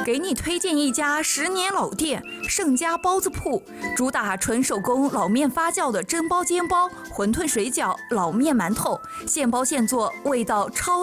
给你推荐一家10年老店——盛家包子铺，主打纯手工老面发酵的蒸包、煎包、馄饨、水饺、老面、馒头，现包现做，味道超